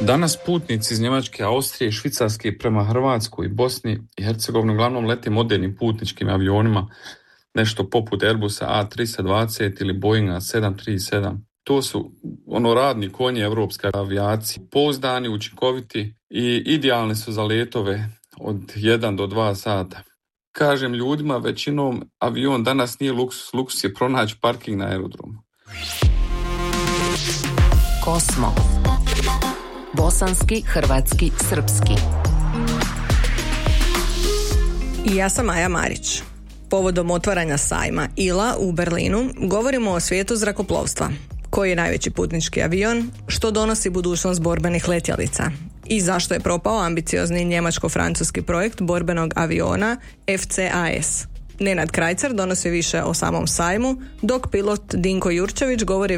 Danas putnici iz Njemačke, Austrije i Švicarske prema Hrvatskoj i Bosni i Hercegovini uglavnom lete modernim putničkim avionima, nešto poput Airbusa A320 ili Boeinga 737. To su radni konji evropske avijacije, pouzdani, učinkoviti i idealni su za letove od 1 do 2 sata. Kažem ljudima, većinom avion danas nije luksuz, luksuz je pronaći parking na aerodromu. Kosmo. Bosanski, hrvatski, srpski. I ja sam Maja Marić. Povodom otvaranja sajma ILA u Berlinu govorimo o svijetu zrakoplovstva. Koji je najveći putnički avion, što donosi budućnost borbenih letjelica i zašto je propao ambiciozni njemačko-francuski projekt borbenog aviona FCAS. Nenad Krajcar donosi više o samom sajmu, dok pilot Dinko Jurčević govori